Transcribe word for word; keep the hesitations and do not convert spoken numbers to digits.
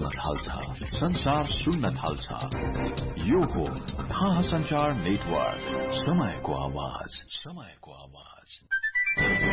थाल्छ, संसार सुन्न थाल्छ। यो हो थाहा संचार नेटवर्क, समयको आवाज, समयको आवाज।